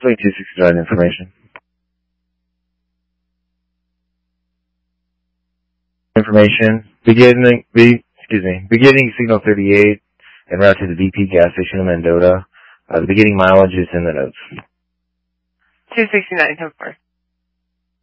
Flight 269 information. Beginning signal 38 en route to the BP gas station in Mendota. The beginning mileage is in the notes. 269, 10-4.